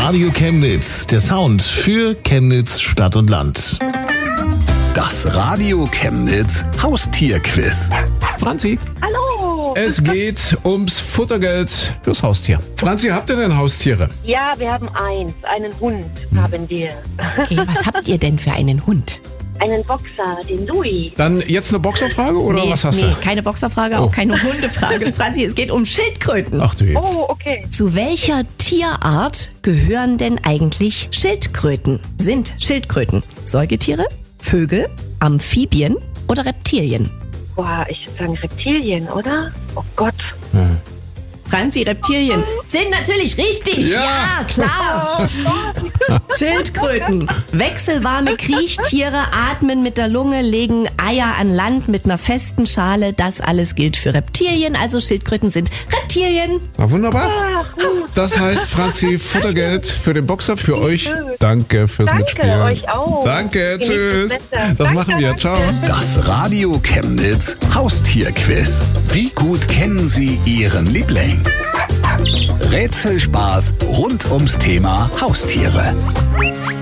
Radio Chemnitz, der Sound für Chemnitz, Stadt und Land. Das Radio Chemnitz Haustierquiz. Franzi, Hallo! es geht ums Futtergeld fürs Haustier. Franzi, habt ihr denn Haustiere? Ja, wir haben einen Hund haben wir. Okay, was habt ihr denn für einen Hund? Einen Boxer, den Louis. Dann jetzt eine Boxerfrage oder was hast Nee, du? keine Boxerfrage, auch keine Hundefrage. Franzi, es geht um Schildkröten. Ach du je. Oh, okay. Zu welcher Tierart gehören denn eigentlich Schildkröten? Sind Schildkröten Säugetiere, Vögel, Amphibien oder Reptilien? Boah, ich würde sagen Reptilien, oder? Oh Gott. Franzi, Reptilien sind natürlich richtig. Ja. Ja, klar. Schildkröten. Wechselwarme Kriechtiere, atmen mit der Lunge, legen Eier an Land mit einer festen Schale. Das alles gilt für Reptilien. Also Schildkröten sind Reptilien. Na wunderbar. Ah, gut. Das heißt, Franzi, Futtergeld für den Boxer, für euch. Danke fürs Danke, Mitspielen. euch auch. Danke, Genießt tschüss. das Wetter. Das Danke, machen wir. danke. Ciao. Das Radio Chemnitz Haustierquiz. Wie gut kennen Sie Ihren Liebling? Rätselspaß rund ums Thema Haustiere.